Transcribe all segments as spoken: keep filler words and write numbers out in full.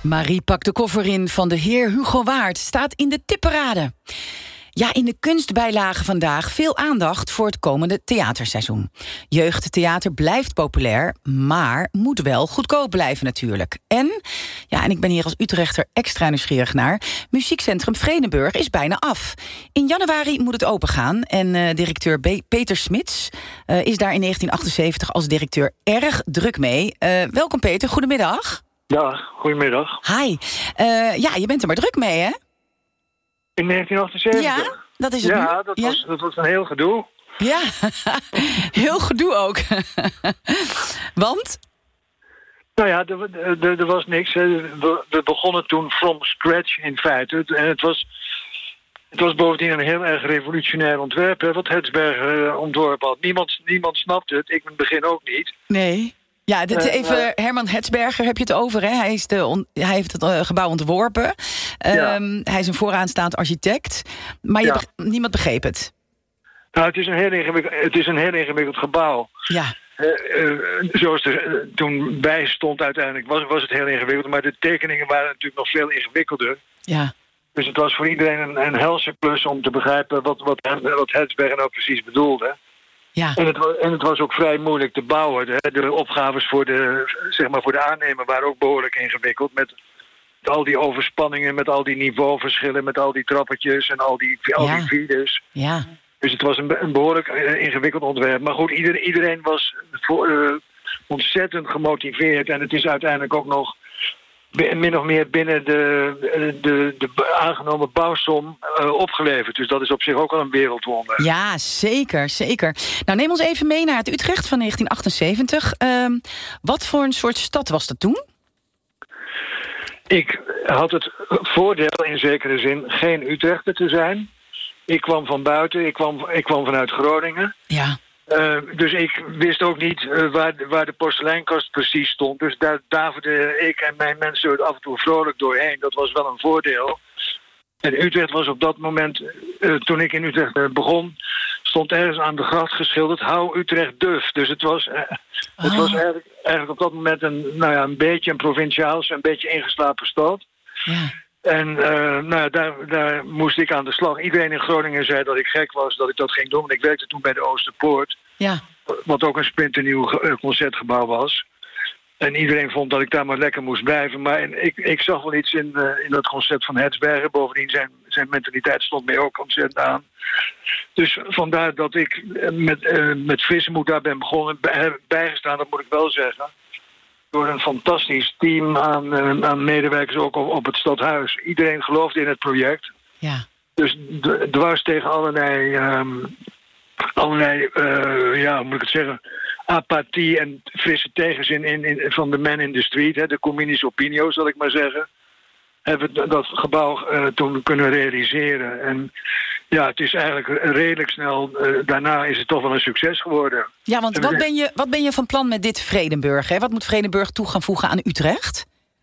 Marie pakt de koffer in van de heer Hugo Waard. Staat in de tipparade. Ja, in de kunstbijlagen vandaag veel aandacht voor het komende theaterseizoen. Jeugdtheater blijft populair, maar moet wel goedkoop blijven natuurlijk. En, ja, en ik ben hier als Utrechter extra nieuwsgierig naar, Muziekcentrum Vredenburg is bijna af. In januari moet het opengaan en uh, directeur B- Peter Smits uh, is daar in negentien achtenzeventig als directeur erg druk mee. Uh, welkom Peter, goedemiddag. Ja, goedemiddag. Hi. Uh, ja, je bent er maar druk mee, hè? In negentien achtenzeventig? Ja, dat is het ja, nu. Dat, ja, was, dat was een heel gedoe. Ja, heel gedoe ook. Want? Nou ja, er, er, er was niks. We, we begonnen toen from scratch in feite. En het was, het was bovendien een heel erg revolutionair ontwerp, hè, wat Hetsberger ontworpen had. Niemand, niemand snapte het, ik in het begin ook niet. Nee. Ja, dit, uh, even uh, Herman Hetsberger heb je het over. Hè? Hij, is de on, hij heeft het uh, gebouw ontworpen. Um, ja. Hij is een vooraanstaand architect. Maar je ja. beg- niemand begreep het. Nou, het is een heel ingewikkeld, het is een heel ingewikkeld gebouw. Ja. Uh, uh, zoals er uh, toen bij stond uiteindelijk, was, was het heel ingewikkeld. Maar de tekeningen waren natuurlijk nog veel ingewikkelder. Ja. Dus het was voor iedereen een, een helse klus om te begrijpen wat, wat, wat Hetsberger nou precies bedoelde. Ja. En, het was, en het was ook vrij moeilijk te bouwen. De, de opgaves voor de, zeg maar voor de aannemer waren ook behoorlijk ingewikkeld. Met al die overspanningen, met al die niveauverschillen, met al die trappetjes en al die, al ja. die vides. Ja. Dus het was een, een behoorlijk ingewikkeld ontwerp. Maar goed, ieder, iedereen was voor, uh, ontzettend gemotiveerd. En het is uiteindelijk ook nog min of meer binnen de, de, de aangenomen bouwsom uh, opgeleverd. Dus dat is op zich ook al een wereldwonder. Ja, zeker, zeker. Nou, neem ons even mee naar het Utrecht van negentien achtenzeventig. Uh, wat voor een soort stad was dat toen? Ik had het voordeel in zekere zin geen Utrechter te zijn. Ik kwam van buiten, ik kwam, ik kwam vanuit Groningen. Ja. Uh, dus ik wist ook niet uh, waar, waar de porseleinkast precies stond. Dus daar daverde ik en mijn mensen af en toe vrolijk doorheen. Dat was wel een voordeel. En Utrecht was op dat moment, uh, toen ik in Utrecht uh, begon, stond ergens aan de gracht geschilderd, hou Utrecht duf. Dus het was, uh, oh. het was eigenlijk, eigenlijk op dat moment een, nou ja, een beetje een provinciaals, een beetje ingeslapen stad. Ja. En uh, nou ja, daar, daar moest ik aan de slag. Iedereen in Groningen zei dat ik gek was, dat ik dat ging doen. Want ik werkte toen bij de Oosterpoort. Ja. Wat ook een splinternieuw concertgebouw was. En iedereen vond dat ik daar maar lekker moest blijven. Maar ik, ik zag wel iets in, uh, in dat concept van Hetsberger. Bovendien zijn, zijn mentaliteit stond mij ook ontzettend aan. Dus vandaar dat ik met, uh, met frisse moed daar ben begonnen. Bij, bijgestaan, dat moet ik wel zeggen. Door een fantastisch team aan, uh, aan medewerkers ook op, op het stadhuis. Iedereen geloofde in het project. Ja. Dus d- dwars tegen allerlei, um, allerlei uh, ja, hoe moet ik het zeggen, apathie en frisse tegenzin in, in, van de man in the street, hè, de communis opinio, zal ik maar zeggen, hebben we dat gebouw uh, toen kunnen realiseren. En ja, het is eigenlijk redelijk snel, uh, daarna is het toch wel een succes geworden. Ja, want wat ben je, wat ben je van plan met dit Vredenburg? Hè? Wat moet Vredenburg toe gaan voegen aan Utrecht?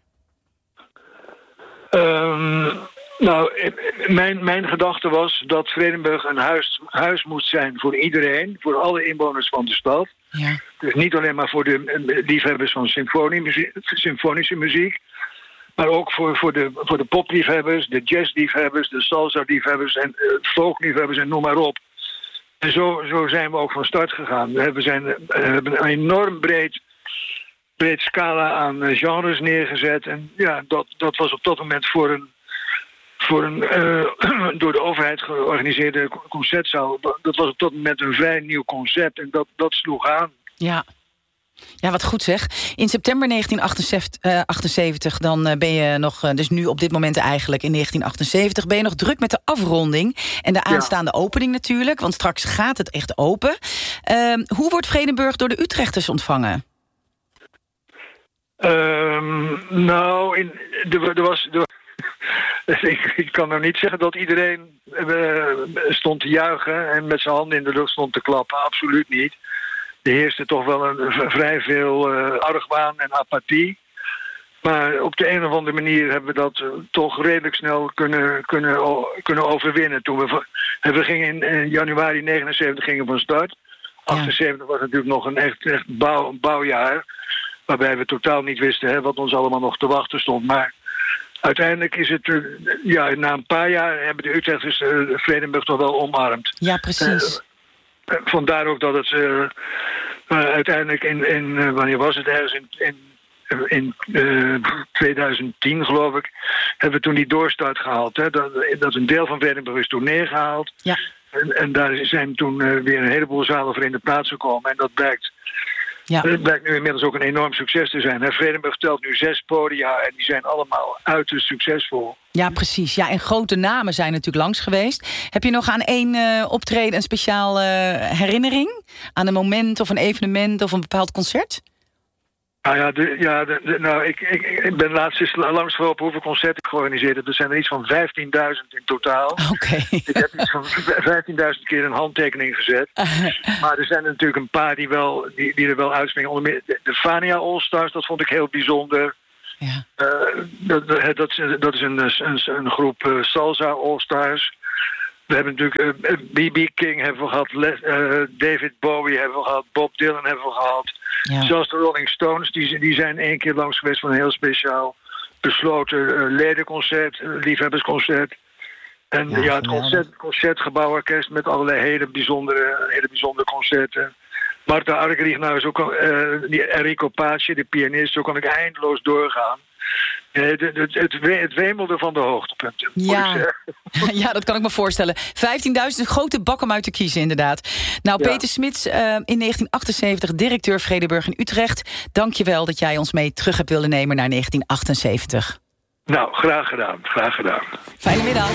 Um, nou, mijn, mijn gedachte was dat Vredenburg een huis, huis moest zijn voor iedereen, voor alle inwoners van de stad. Ja. Dus niet alleen maar voor de liefhebbers van symfonie, symfonische muziek, maar ook voor, voor, de, voor de popliefhebbers, de jazzliefhebbers, de salsa-liefhebbers en uh, folkliefhebbers en noem maar op. En zo, zo zijn we ook van start gegaan. We zijn, uh, hebben een enorm breed, breed scala aan uh, genres neergezet. En ja, dat, dat was op dat moment voor een, voor een uh, door de overheid georganiseerde concertzaal. Dat was op dat moment een vrij nieuw concept en dat, dat sloeg aan. Ja. Ja, wat goed zeg. In september negentien achtenzeventig, dan ben je nog, dus nu op dit moment eigenlijk in negentien achtenzeventig, ben je nog druk met de afronding en de aanstaande ja. opening natuurlijk, want straks gaat het echt open. Uh, hoe wordt Vredenburg door de Utrechters ontvangen? Um, nou, in, er, er was... Er, ik, ik kan nou niet zeggen dat iedereen uh, stond te juichen en met zijn handen in de lucht stond te klappen. Absoluut niet. Er heerste toch wel een, vrij veel uh, argwaan en apathie. Maar op de een of andere manier hebben we dat uh, toch redelijk snel kunnen, kunnen, o, kunnen overwinnen. Toen we, we gingen in, in januari negenenzeventig gingen van start. Ja. achtenzeventig was natuurlijk nog een echt, echt bouw, bouwjaar. Waarbij we totaal niet wisten hè, wat ons allemaal nog te wachten stond. Maar uiteindelijk is het, uh, ja, na een paar jaar hebben de Utrechters uh, Vredenburg toch wel omarmd. Ja, precies. Uh, uh, vandaar ook dat het uh, uh, uiteindelijk in, in uh, wanneer was het ergens in, in, in uh, twintig tien geloof ik, hebben we toen die doorstart gehaald. Hè? Dat, dat een deel van Vredenburg is toen neergehaald. Ja. En, en daar zijn toen uh, weer een heleboel zalen voor in de plaats gekomen. En dat blijkt, ja. dat blijkt nu inmiddels ook een enorm succes te zijn. Hè? Vredenburg telt nu zes podia en die zijn allemaal uiterst succesvol. Ja, precies. Ja, en grote namen zijn natuurlijk langs geweest. Heb je nog aan één uh, optreden een speciaal uh, herinnering? Aan een moment of een evenement of een bepaald concert? Nou ja, de, ja de, de, nou, ik, ik, ik ben laatst eens langsgelopen hoeveel concerten ik georganiseerd heb. Er zijn er iets van vijftienduizend in totaal. Oké. Okay. Ik heb iets van vijftienduizend keer een handtekening gezet. Uh, maar er zijn er natuurlijk een paar die, wel, die, die er wel uitspringen. Onder meer de, de Fania All-Stars, dat vond ik heel bijzonder. Ja. Uh, dat, dat, dat is een, een, een groep uh, Salsa All-Stars. We hebben natuurlijk uh, B B King hebben we gehad, Les, uh, David Bowie hebben we gehad, Bob Dylan hebben we gehad. Ja. Zelfs de Rolling Stones, die, die zijn één keer langs geweest voor een heel speciaal besloten uh, ledenconcert, uh, liefhebbersconcert. En ja, ja het concert, concertgebouworkest met allerlei hele bijzondere, hele bijzondere concerten. Marta Argerich, nou is ook uh, die Enrico Pace, de pianist, zo kan ik eindeloos doorgaan. Het, het, het, het wemelde van de hoogtepunten. Ja. Ja, dat kan ik me voorstellen. vijftienduizend grote bak om uit te kiezen, inderdaad. Nou, ja. Peter Smits, uh, in negentien achtenzeventig directeur Vredenburg in Utrecht. Dank je wel dat jij ons mee terug hebt willen nemen naar negentien achtenzeventig. Nou, graag gedaan. Graag gedaan. Fijne middag.